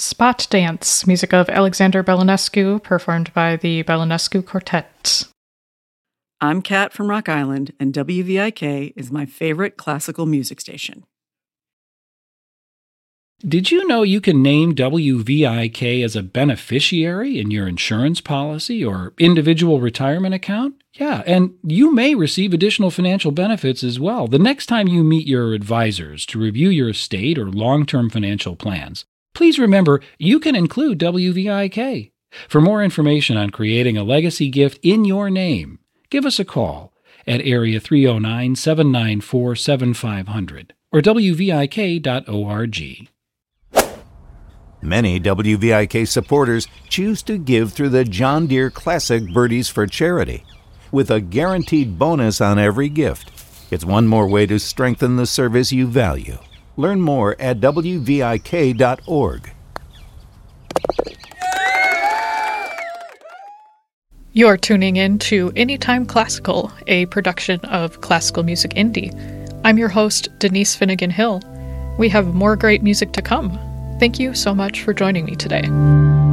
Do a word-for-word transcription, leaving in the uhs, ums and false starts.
Spot Dance, music of Alexander Belenescu, performed by the Belenescu Quartet. I'm Kat from Rock Island, and W V I K is my favorite classical music station. Did you know you can name W V I K as a beneficiary in your insurance policy or individual retirement account? Yeah, and you may receive additional financial benefits as well the next time you meet your advisors to review your estate or long-term financial plans. Please remember, you can include W V I K. For more information on creating a legacy gift in your name, give us a call at area three oh nine, seven nine four, seven five zero zero or W V I K dot org. Many W V I K supporters choose to give through the John Deere Classic Birdies for Charity, with a guaranteed bonus on every gift. It's one more way to strengthen the service you value. Learn more at W V I K dot org. You're tuning in to Anytime Classical, a production of Classical Music Indie. I'm your host, Denise Finnegan Hill. We have more great music to come. Thank you so much for joining me today.